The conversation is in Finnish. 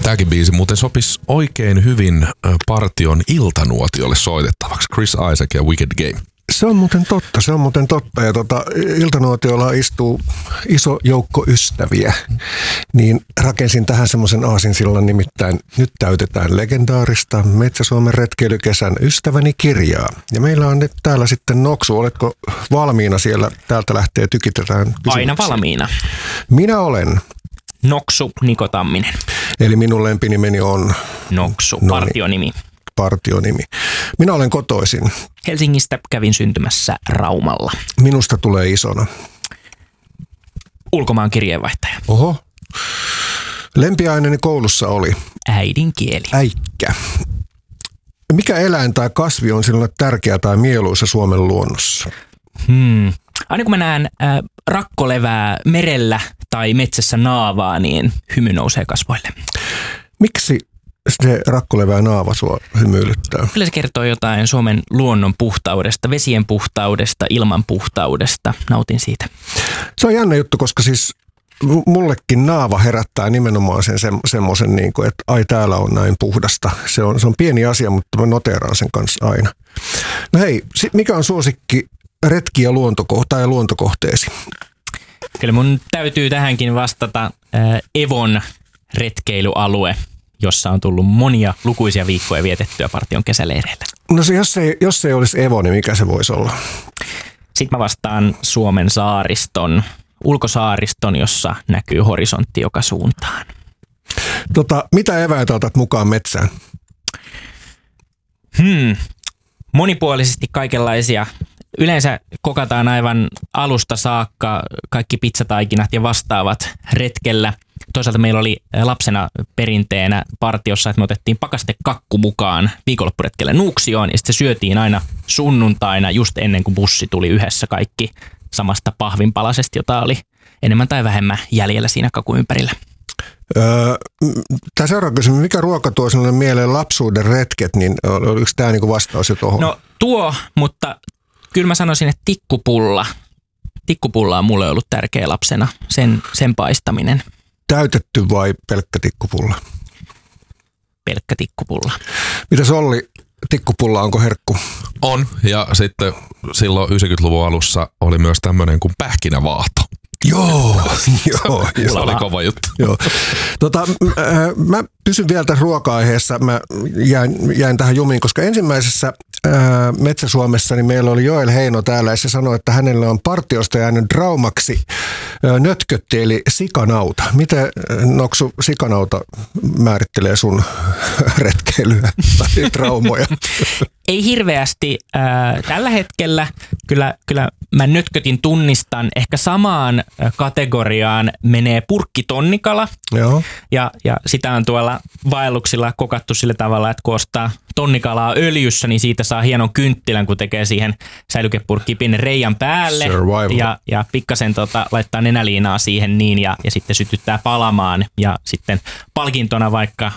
Tämäkin biisi muuten sopisi oikein hyvin Partion iltanuotiolle soitettavaksi. Chris Isaak ja Wicked Game. Se on muuten totta. Ja iltanuotiolla istuu iso joukko ystäviä. Niin rakensin tähän semmoisen aasinsillan, nimittäin nyt täytetään legendaarista Metsä-Suomen retkeilykesän Ystäväni kirjaa. Ja meillä on nyt täällä sitten Noksu. Oletko valmiina siellä? Täältä lähtee tykitetään kysymyksiä. Aina valmiina. Minä olen Noksu Niko Tamminen. Eli minun lempinimeni on Noksu, partionimi. Partionimi. Minä olen kotoisin. Helsingistä kävin syntymässä Raumalla. Minusta tulee isona. Ulkomaan kirjeenvaihtaja. Oho. Lempiaineeni koulussa oli? Äidinkieli. Äikkä. Mikä eläin tai kasvi on sinulle tärkeä tai mieluisa Suomen luonnossa? Aina kun mä näen rakkolevää merellä tai metsässä naavaa, niin hymy nousee kasvoille. Miksi se rakkolevää naava sua hymyilyttää? Kyllä se kertoo jotain Suomen luonnon puhtaudesta, vesien puhtaudesta, ilman puhtaudesta. Nautin siitä. Se on jännä juttu, koska siis mullekin naava herättää nimenomaan semmoisen, niin kuin, että ai täällä on näin puhdasta. Se on pieni asia, mutta mä noteeraan sen kanssa aina. No hei, mikä on suosikki retki- ja luontokohteesi? Kyllä mun täytyy tähänkin vastata Evon retkeilyalue, jossa on tullut monia lukuisia viikkoja vietettyä Partion kesäleireillä. No se, jos ei olisi Evo, niin mikä se voisi olla? Sitten mä vastaan Suomen saariston, ulkosaariston, jossa näkyy horisontti joka suuntaan. Mitä eväitä otat mukaan metsään? Monipuolisesti kaikenlaisia. Yleensä kokataan aivan alusta saakka kaikki pizzataikinat ja vastaavat retkellä. Toisaalta meillä oli lapsena perinteenä partiossa, että me otettiin pakastekakku mukaan viikonloppuretkelle Nuuksioon ja sitten se syötiin aina sunnuntaina just ennen kuin bussi tuli yhdessä kaikki samasta pahvinpalasesta, jota oli enemmän tai vähemmän jäljellä siinä kakun ympärillä. Tämä seuraava kysymys, mikä ruoka tuo sinulle mieleen lapsuuden retket, niin oliko tämä niinku vastaus jo tuohon? No tuo, mutta kyllä mä sanoisin, että tikkupulla. Tikkupulla on mulle ollut tärkeä lapsena, sen paistaminen. Täytetty vai pelkkä tikkupulla? Pelkkä tikkupulla. Mitäs Olli, tikkupulla onko herkku? On, ja sitten silloin 90-luvun alussa oli myös tämmöinen kuin pähkinävaahto. Joo. Se oli kova juttu. Joo. Mä pysyn vielä tässä ruoka-aiheessa. Mä jäin tähän jumiin, koska ensimmäisessä Metsä-Suomessa niin meillä oli Joel Heino täällä ja se sanoi, että hänelle on partiosta jäänyt traumaksi nötkötti eli sikanauta. Miten Noksu sikanauta määrittelee sun retkeilyä tai traumoja? Ei hirveästi. Tällä hetkellä kyllä mä nötkötin tunnistan. Ehkä samaan kategoriaan menee purkkitonnikala. Joo. Ja sitä on tuolla vaelluksilla kokattu sillä tavalla, että kun ostaa tonnikalaa öljyssä, niin siitä saa hienon kynttilän, kun tekee siihen säilykepurkkiin pienen reiän päälle. Ja pikkasen laittaa nenäliinaa siihen niin ja sitten sytyttää palamaan. Ja sitten palkintona vaikka